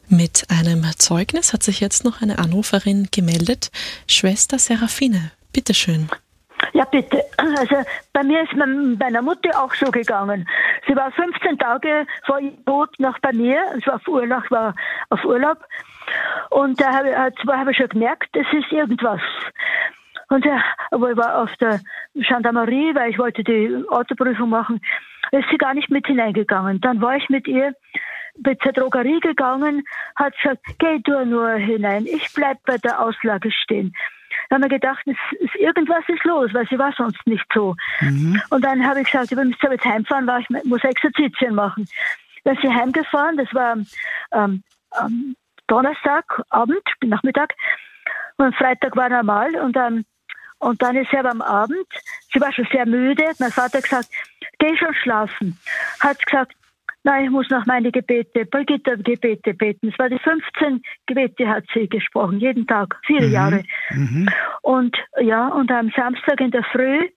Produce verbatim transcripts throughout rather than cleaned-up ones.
Mit einem Zeugnis hat sich jetzt noch eine Anruferin gemeldet. Schwester Serafine, bitteschön. Ja, bitte. Also bei mir ist mein, meiner Mutter auch so gegangen. Sie war fünfzehn Tage vor ihrem Tod noch bei mir. Ich war auf Urlaub, war auf Urlaub. Und da habe ich, hab ich schon gemerkt, es ist irgendwas. Und ja, aber ich war auf der Gendarmerie, weil ich wollte die Autoprüfung machen, ist sie gar nicht mit hineingegangen. Dann war ich mit ihr mit zur Drogerie gegangen, hat gesagt, geh du nur hinein, ich bleib bei der Auslage stehen. Da haben wir gedacht, es ist, irgendwas ist los, weil sie war sonst nicht so. Mhm. Und dann habe ich gesagt, ich müsste jetzt heimfahren, weil ich muss Exerzitien machen. Dann ist sie heimgefahren, das war ähm, am Donnerstagabend, Nachmittag, und Freitag war normal. Und, ähm, und dann ist sie aber am Abend, sie war schon sehr müde, mein Vater hat gesagt, geh schon schlafen. Hat gesagt, nein, ich muss noch meine Gebete, Brigitte-Gebete beten. Es war die fünfzehn Gebete hat sie gesprochen, jeden Tag, viele mhm. Jahre. Mhm. Und ja, und am Samstag in der Früh,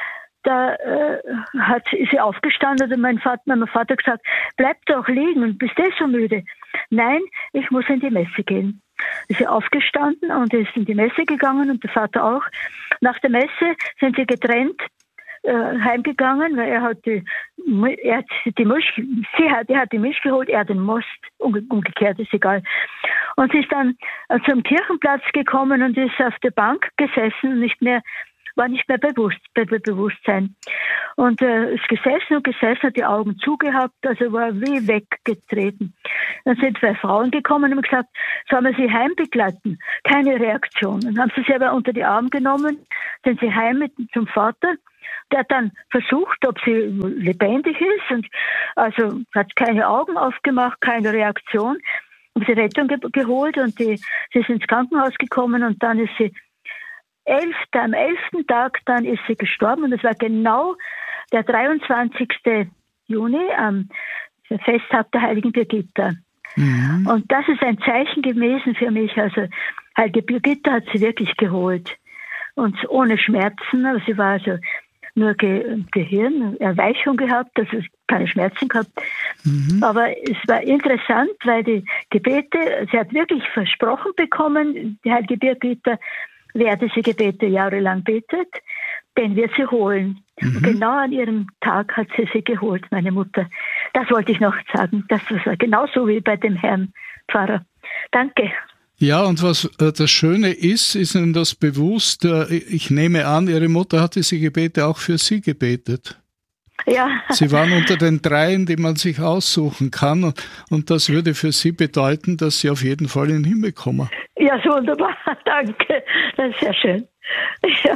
da äh, hat, ist sie aufgestanden und mein Vater, mein Vater gesagt, bleib doch liegen und bist eh so müde. Nein, ich muss in die Messe gehen. Ist sie aufgestanden und ist in die Messe gegangen und der Vater auch. Nach der Messe sind sie getrennt heimgegangen, weil er hat die, er hat die Milch, sie hat, er hat die Milch geholt, er den Most, umgekehrt, ist egal. Und sie ist dann zum Kirchenplatz gekommen und ist auf der Bank gesessen und nicht mehr, war nicht mehr bewusst, bei Bewusstsein. Und äh, ist gesessen und gesessen, hat die Augen zugehabt, also war wie weggetreten. Dann sind zwei Frauen gekommen und haben gesagt, sollen wir sie heimbegleiten? Keine Reaktion. Dann haben sie sie aber unter die Arme genommen, sind sie heim mit zum Vater. Der hat dann versucht, ob sie lebendig ist und also hat keine Augen aufgemacht, keine Reaktion. Haben sie Rettung ge- geholt und die, sie ist ins Krankenhaus gekommen und dann ist sie elf, am elften Tag, dann ist sie gestorben und das war genau der dreiundzwanzigsten Juni, am Festtag der Heiligen Birgitta. Mhm. Und das ist ein Zeichen gewesen für mich, also Heilige Birgitta hat sie wirklich geholt und ohne Schmerzen, aber sie war also nur Ge- Gehirnerweichung gehabt, also keine Schmerzen gehabt. Mhm. Aber es war interessant, weil die Gebete, sie hat wirklich versprochen bekommen, die Heilige Birgitta, wer diese Gebete jahrelang betet, den wird sie holen. Mhm. Und genau an ihrem Tag hat sie sie geholt, meine Mutter. Das wollte ich noch sagen. Das war genauso wie bei dem Herrn Pfarrer. Danke. Ja, und was äh, das Schöne ist, ist Ihnen das bewusst, äh, ich nehme an, Ihre Mutter hat diese Gebete auch für Sie gebetet. Ja. Sie waren unter den dreien, die man sich aussuchen kann und, und das würde für Sie bedeuten, dass Sie auf jeden Fall in den Himmel kommen. Ja, so wunderbar, danke, das ist sehr schön. Ja.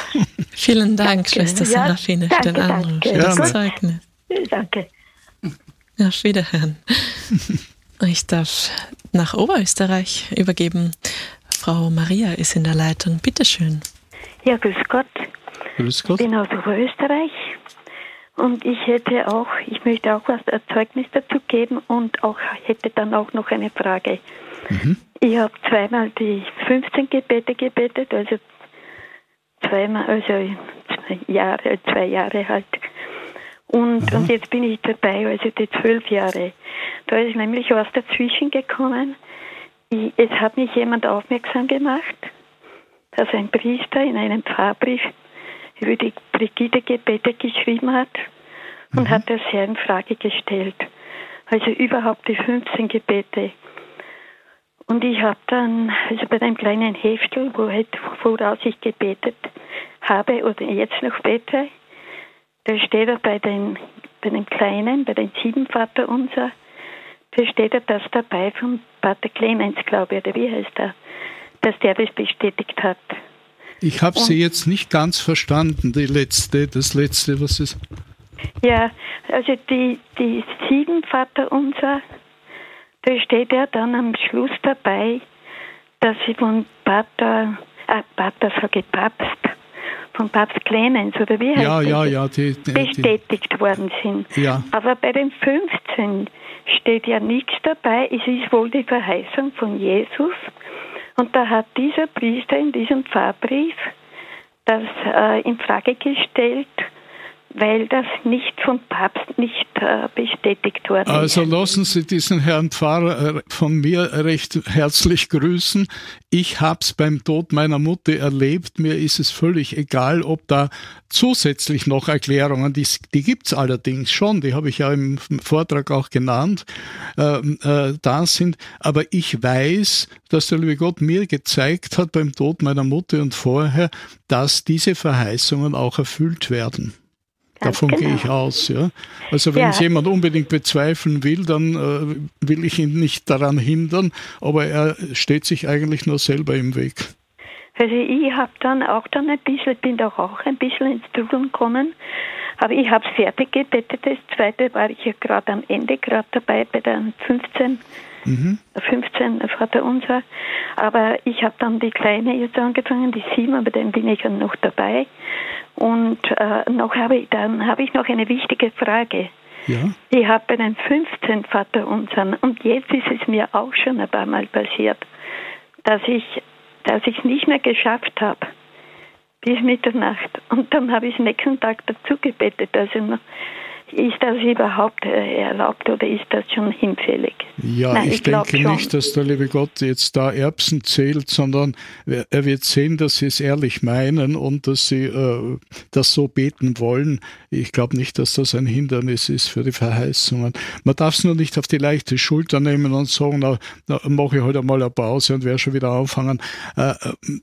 Vielen Dank, danke. Schwester Serafine, ja, für den Anruf, für das Zeugnis. Danke. Auf Wiederhören. Ich darf nach Oberösterreich übergeben. Frau Maria ist in der Leitung. Bitte schön. Ja, grüß Gott. Grüß Gott. Ich bin aus Oberösterreich und ich hätte auch, ich möchte auch was ein Zeugnis dazu geben und auch hätte dann auch noch eine Frage. Mhm. Ich habe zweimal die fünfzehn Gebete gebetet, also zweimal, also zwei Jahre, zwei Jahre halt. Und, mhm. und jetzt bin ich dabei, also die zwölf Jahre. Da ist nämlich was dazwischen gekommen. Ich, es hat mich jemand aufmerksam gemacht, dass ein Priester in einem Pfarrbrief über die Brigitte-Gebete geschrieben hat und mhm. hat das sehr in Frage gestellt. Also überhaupt die fünfzehn Gebete. Und ich habe dann, also bei einem kleinen Heftel, wo halt, woraus ich gebetet habe oder jetzt noch bete, da steht er bei, den, bei dem Kleinen, bei den sieben Vaterunser, da steht er das dabei vom Pater Clemens, glaube ich, oder wie heißt er, dass der das bestätigt hat. Ich habe Sie jetzt nicht ganz verstanden, die letzte, das letzte, was ist. Ja, also die, die sieben Vaterunser, da steht ja dann am Schluss dabei, dass sie von Pater, äh, Pater, sage ich, Papst, von Papst Clemens, oder wie heißt ja, das? Ja, ja, die, die, bestätigt die, worden sind. Ja. Aber bei den fünfzehn steht ja nichts dabei. Es ist wohl die Verheißung von Jesus. Und da hat dieser Priester in diesem Pfarrbrief das äh, in Frage gestellt, weil das nicht vom Papst nicht äh, bestätigt worden ist. Also lassen Sie diesen Herrn Pfarrer von mir recht herzlich grüßen. Ich habe es beim Tod meiner Mutter erlebt. Mir ist es völlig egal, ob da zusätzlich noch Erklärungen, die, die gibt es allerdings schon, die habe ich ja im Vortrag auch genannt, äh, äh, da sind. Aber ich weiß, dass der liebe Gott mir gezeigt hat beim Tod meiner Mutter und vorher, dass diese Verheißungen auch erfüllt werden. Davon genau. gehe ich aus. Ja. Also wenn ja. es jemand unbedingt bezweifeln will, dann äh, will ich ihn nicht daran hindern, aber er steht sich eigentlich nur selber im Weg. Also ich habe dann auch dann ein bisschen, bin doch auch ein bisschen ins Tun gekommen, aber ich habe es fertig gebetet. Das zweite war ich ja gerade am Ende, gerade dabei bei den fünfzehn, mhm. fünfzehn Vater Unser. Aber ich habe dann die Kleine jetzt angefangen, die sieben, aber dann bin ich dann noch dabei. Und äh, noch habe ich, dann habe ich noch eine wichtige Frage. Ja. Ich habe bei den fünfzehn Vater Unsern, und jetzt ist es mir auch schon ein paar Mal passiert, dass ich dass ich es nicht mehr geschafft habe bis Mitternacht. Und dann habe ich den nächsten Tag dazu gebetet. Also ist das überhaupt erlaubt oder ist das schon hinfällig? Ja, Nein, ich, ich denke nicht, dass der liebe Gott jetzt da Erbsen zählt, sondern er wird sehen, dass sie es ehrlich meinen und dass sie äh, das so beten wollen. Ich glaube nicht, dass das ein Hindernis ist für die Verheißungen. Man darf es nur nicht auf die leichte Schulter nehmen und sagen, na, na mache ich heute halt mal eine Pause und werde schon wieder anfangen. Äh,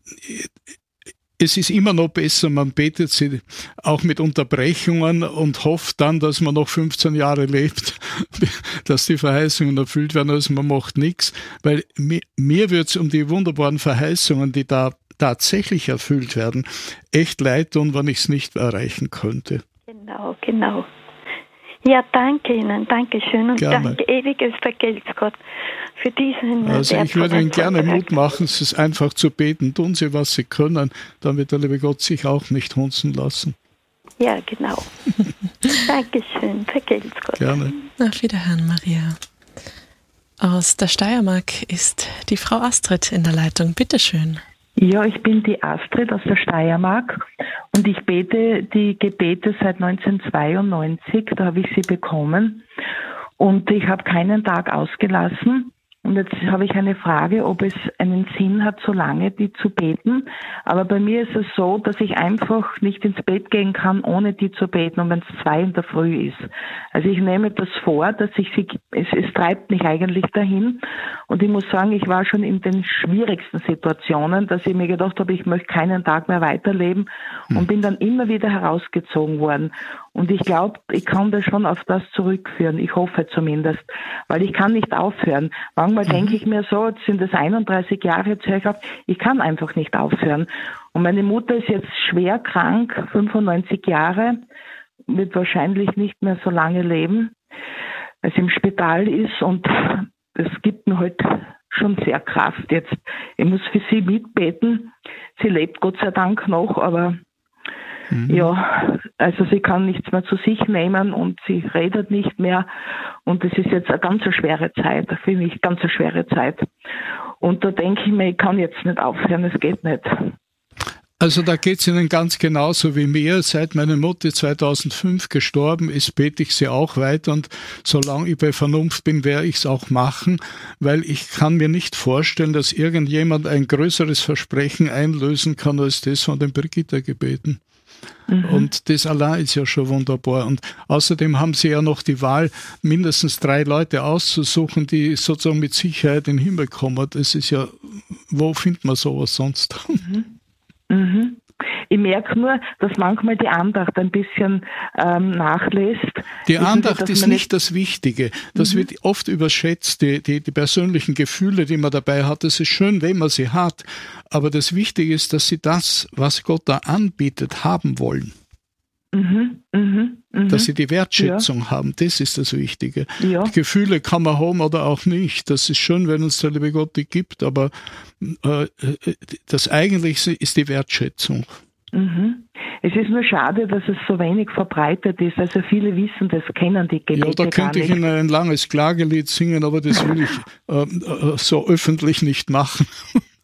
Es ist immer noch besser, man betet sie auch mit Unterbrechungen und hofft dann, dass man noch fünfzehn Jahre lebt, dass die Verheißungen erfüllt werden, also man macht nichts. Weil mir, mir wird es um die wunderbaren Verheißungen, die da tatsächlich erfüllt werden, echt leid tun, wenn ich es nicht erreichen könnte. Genau, genau. Ja, danke Ihnen, danke schön und gerne. Danke, ewiges Vergelt's Gott, für diesen Also ich würde Ihnen gerne Mut machen, es ist einfach zu beten. Tun Sie, was Sie können, dann wird der liebe Gott sich auch nicht hunzen lassen. Ja, genau. Dankeschön, vergelt's Gott. Gerne. Auf Wiederhören, Maria. Aus der Steiermark ist die Frau Astrid in der Leitung. Bitte schön. Ja, ich bin die Astrid aus der Steiermark und ich bete die Gebete seit neunzehnhundertzweiundneunzig, da habe ich sie bekommen und ich habe keinen Tag ausgelassen. Und jetzt habe ich eine Frage, ob es einen Sinn hat, so lange die zu beten. Aber bei mir ist es so, dass ich einfach nicht ins Bett gehen kann, ohne die zu beten, und wenn es zwei in der Früh ist. Also ich nehme das vor, dass ich sie, es, es treibt mich eigentlich dahin. Und ich muss sagen, ich war schon in den schwierigsten Situationen, dass ich mir gedacht habe, ich möchte keinen Tag mehr weiterleben und bin dann immer wieder herausgezogen worden. Und ich glaube, ich kann das schon auf das zurückführen. Ich hoffe zumindest, weil ich kann nicht aufhören. Manchmal mhm. denke ich mir so, jetzt sind es einunddreißig Jahre, jetzt höre ich auf, ich kann einfach nicht aufhören. Und meine Mutter ist jetzt schwer krank, fünfundneunzig Jahre, wird wahrscheinlich nicht mehr so lange leben, weil sie im Spital ist, und das gibt mir halt schon sehr Kraft jetzt. Ich muss für sie mitbeten. Sie lebt Gott sei Dank noch, aber Mhm. ja, also sie kann nichts mehr zu sich nehmen und sie redet nicht mehr, und das ist jetzt eine ganz schwere Zeit, für mich ganz eine schwere Zeit. Und da denke ich mir, ich kann jetzt nicht aufhören, es geht nicht. Also da geht es Ihnen ganz genauso wie mir. Seit meine Mutter zweitausendfünf gestorben ist, bete ich sie auch weiter, und solange ich bei Vernunft bin, werde ich es auch machen, weil ich kann mir nicht vorstellen, dass irgendjemand ein größeres Versprechen einlösen kann als das von den Brigitta-Gebeten. Mhm. Und das allein ist ja schon wunderbar. Und außerdem haben Sie ja noch die Wahl, mindestens drei Leute auszusuchen, die sozusagen mit Sicherheit in den Himmel kommen. Das ist ja, wo findet man sowas sonst? Mhm. Mhm. Ich merke nur, dass manchmal die Andacht ein bisschen ähm, nachlässt. Die Andacht ist nicht das Wichtige. Das mhm. wird oft überschätzt, die, die, die persönlichen Gefühle, die man dabei hat. Das ist schön, wenn man sie hat. Aber das Wichtige ist, dass sie das, was Gott da anbietet, haben wollen. Mhm, mhm, mhm. Dass sie die Wertschätzung ja. haben, das ist das Wichtige. Ja. Die Gefühle kann man haben oder auch nicht. Das ist schön, wenn uns der liebe Gott die gibt, aber äh, das Eigentliche ist die Wertschätzung. Mhm. Es ist nur schade, dass es so wenig verbreitet ist. Also viele wissen das, kennen die Gebete gar nicht. Ja, da könnte ich Ihnen ein langes Klagelied singen, aber das will ich äh, so öffentlich nicht machen.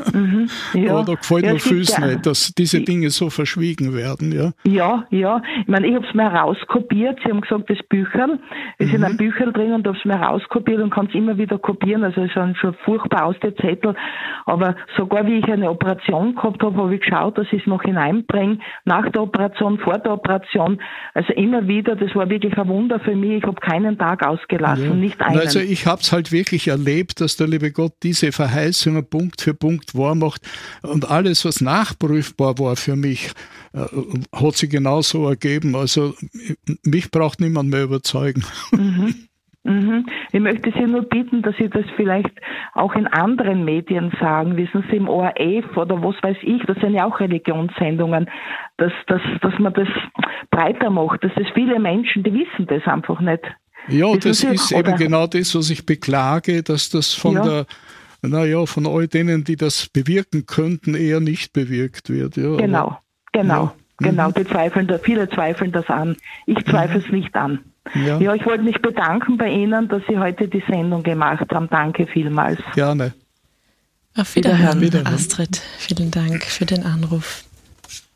Mhm, ja. Aber da gefällt ja, mir vieles ja. nicht, dass diese Dinge so verschwiegen werden. Ja, ja. ja. Ich meine, ich habe es mir herauskopiert. Sie haben gesagt, das Bücherl, es mhm. sind ein Bücherl drin und habe es mir herauskopiert und kann es immer wieder kopieren. Also es sind schon furchtbar aus der Zettel. Aber sogar wie ich eine Operation gehabt habe, habe ich geschaut, dass ich es noch hineinbringe. Nach der Operation, vor der Operation. Also immer wieder, das war wirklich ein Wunder für mich. Ich habe keinen Tag ausgelassen, ja. nicht einen. Also ich habe es halt wirklich erlebt, dass der liebe Gott diese Verheißungen Punkt für Punkt wahr macht und alles, was nachprüfbar war für mich, äh, hat sich genauso ergeben. Also mich braucht niemand mehr überzeugen. Mhm. Mhm. Ich möchte Sie nur bitten, dass Sie das vielleicht auch in anderen Medien sagen, wissen Sie, im O R F oder was weiß ich, das sind ja auch Religionssendungen, dass, dass, dass man das breiter macht, dass es viele Menschen, die wissen das einfach nicht. Ja, wissen das Sie? ist Oder eben genau das, was ich beklage, dass das von ja. der Naja, von all denen, die das bewirken könnten, eher nicht bewirkt wird. Ja, genau, aber, genau, ja. genau. Mhm. Die zweifeln, viele zweifeln das an. Ich zweifle es mhm. nicht an. Ja. ja, ich wollte mich bedanken bei Ihnen, dass Sie heute die Sendung gemacht haben. Danke vielmals. Gerne. Auf Wiederhören, Wiederhören. Astrid. Vielen Dank für den Anruf.